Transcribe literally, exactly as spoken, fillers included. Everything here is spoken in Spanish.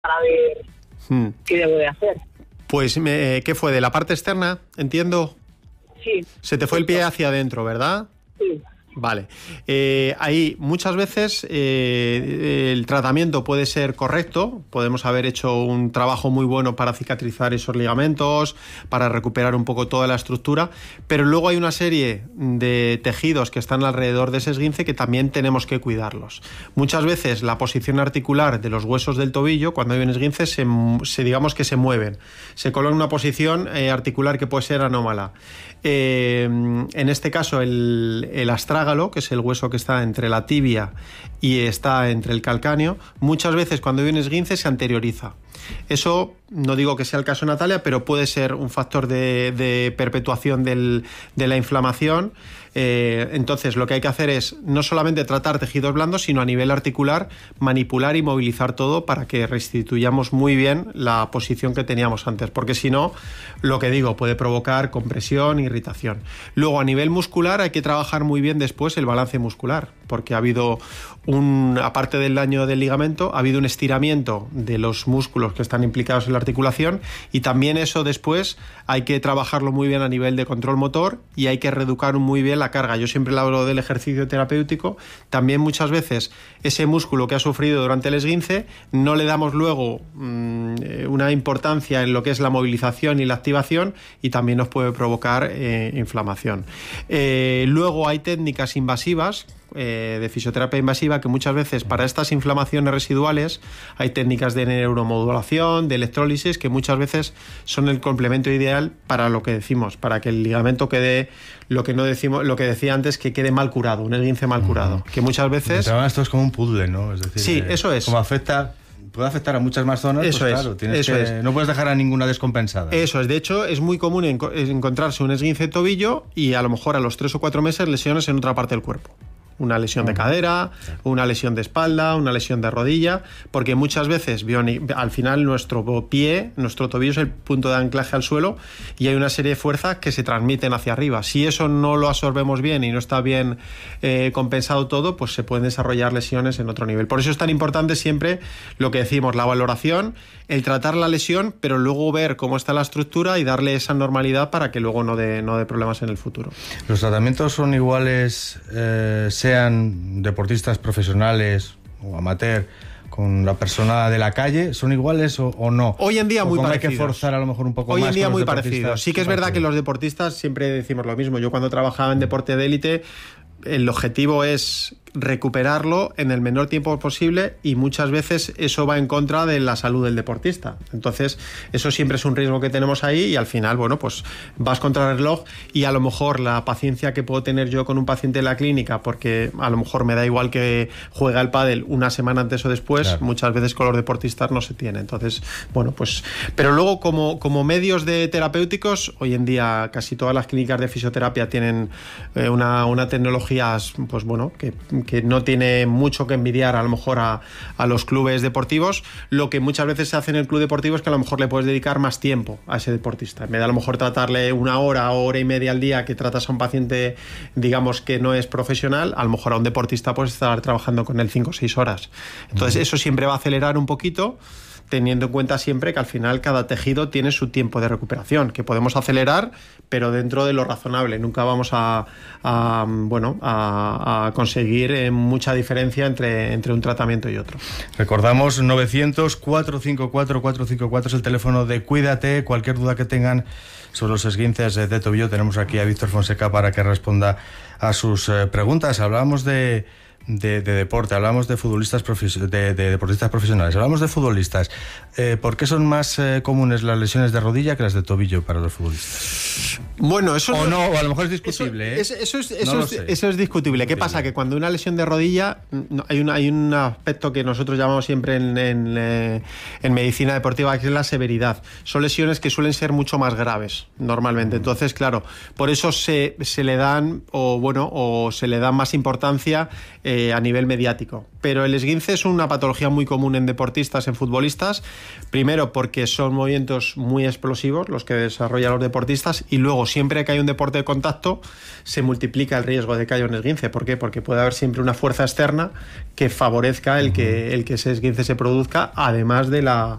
para ver hmm. qué debo de hacer. Pues, me, ¿qué fue? ¿De la parte externa? Entiendo. Sí. Se te fue el pie hacia adentro, ¿verdad? Sí. Vale. Eh, ahí muchas veces eh, el tratamiento puede ser correcto, podemos haber hecho un trabajo muy bueno para cicatrizar esos ligamentos, para recuperar un poco toda la estructura, pero luego hay una serie de tejidos que están alrededor de ese esguince que también tenemos que cuidarlos. Muchas veces la posición articular de los huesos del tobillo, cuando hay un esguince, se, se digamos que se mueven, se coloca en una posición eh, articular que puede ser anómala. Eh, en este caso el, el astrágalo, que es el hueso que está entre la tibia y está entre el calcáneo, muchas veces cuando hay un esguince se anterioriza. Eso no digo que sea el caso de Natalia, pero puede ser un factor de, de perpetuación del, de la inflamación. Eh, entonces lo que hay que hacer es no solamente tratar tejidos blandos, sino a nivel articular manipular y movilizar todo para que restituyamos muy bien la posición que teníamos antes, porque si no, lo que digo, puede provocar compresión, irritación. Luego a nivel muscular hay que trabajar muy bien después el balance muscular, porque ha habido un, aparte del daño del ligamento, ha habido un estiramiento de los músculos que están implicados en la articulación, y también eso después hay que trabajarlo muy bien a nivel de control motor y hay que reeducar muy bien la carga. Yo siempre hablo del ejercicio terapéutico. También muchas veces ese músculo que ha sufrido durante el esguince no le damos luego mmm, una importancia en lo que es la movilización y la activación, y también nos puede provocar eh, inflamación. Eh, luego hay técnicas invasivas Eh, de fisioterapia invasiva que muchas veces para estas inflamaciones residuales hay técnicas de neuromodulación, de electrólisis, que muchas veces son el complemento ideal para lo que decimos, para que el ligamento quede, lo que no decimos, lo que decía antes, que quede mal curado, un esguince mal curado, uh-huh. que muchas veces... Esto es como un puzzle, ¿no? Es decir, sí, eh, eso es. Como afecta... puede afectar a muchas más zonas, eso pues es, claro, tienes eso que, es. no puedes dejar a ninguna descompensada. Eso es, de hecho es muy común en, encontrarse un esguince de tobillo y a lo mejor a los tres o cuatro meses lesiones en otra parte del cuerpo. Una lesión de cadera, una lesión de espalda, una lesión de rodilla, porque muchas veces al final nuestro pie, nuestro tobillo es el punto de anclaje al suelo y hay una serie de fuerzas que se transmiten hacia arriba. Si eso no lo absorbemos bien y no está bien eh, compensado todo, pues se pueden desarrollar lesiones en otro nivel. Por eso es tan importante siempre lo que decimos, la valoración, el tratar la lesión, pero luego ver cómo está la estructura y darle esa normalidad para que luego no dé no dé problemas en el futuro. ¿Los tratamientos son iguales, eh, sean deportistas profesionales o amateur, con la persona de la calle? ¿Son iguales o, o no? Hoy en día o muy como parecidos. Hay que forzar a lo mejor un poco Hoy más. Hoy en día con muy los parecidos. Sí que es verdad que los deportistas siempre decimos lo mismo. Yo cuando trabajaba en deporte de élite, el objetivo es recuperarlo en el menor tiempo posible y muchas veces eso va en contra de la salud del deportista. Entonces eso siempre es un riesgo que tenemos ahí y al final, bueno, pues vas contra el reloj y a lo mejor la paciencia que puedo tener yo con un paciente en la clínica, porque a lo mejor me da igual que juegue al pádel una semana antes o después, claro. Muchas veces con los deportistas no se tiene. Entonces, bueno, pues... Pero luego como, como medios de terapéuticos, hoy en día casi todas las clínicas de fisioterapia tienen eh, una, una tecnología, pues bueno, que que no tiene mucho que envidiar a lo mejor a, a los clubes deportivos. Lo que muchas veces se hace en el club deportivo es que a lo mejor le puedes dedicar más tiempo a ese deportista. En vez de a lo mejor tratarle una hora o hora y media al día que tratas a un paciente, digamos, que no es profesional, a lo mejor a un deportista puedes estar trabajando con él cinco o seis horas. Entonces eso siempre va a acelerar un poquito, teniendo en cuenta siempre que al final cada tejido tiene su tiempo de recuperación, que podemos acelerar, pero dentro de lo razonable. Nunca vamos a, a bueno, a, a conseguir eh, mucha diferencia entre, entre un tratamiento y otro. Recordamos novecientos, cuatrocientos cincuenta y cuatro, cuatrocientos cincuenta y cuatro es el teléfono de Cuídate. Cualquier duda que tengan sobre los esguinces de tobillo, tenemos aquí a Víctor Fonseca para que responda a sus eh, preguntas. Hablábamos de De, de deporte, hablamos de futbolistas profes- de, de deportistas profesionales, hablamos de futbolistas. Eh, ¿Por qué son más eh, comunes las lesiones de rodilla que las de tobillo para los futbolistas? Bueno, eso o no, o a lo mejor es discutible. Eso, ¿eh? eso, es, eso, no es, eso es discutible. discutible. ¿Qué pasa? Que cuando una lesión de rodilla, no, hay, una, hay un aspecto que nosotros llamamos siempre en, en, eh, en medicina deportiva, que es la severidad. Son lesiones que suelen ser mucho más graves, normalmente. Entonces, claro, por eso se, se le dan, o bueno, o se le da más importancia eh, a nivel mediático. Pero el esguince es una patología muy común en deportistas, en futbolistas, primero porque son movimientos muy explosivos los que desarrollan los deportistas, y luego siempre que hay un deporte de contacto se multiplica el riesgo de que haya un esguince. ¿Por qué? Porque puede haber siempre una fuerza externa que favorezca el que, el que ese esguince se produzca, además de la,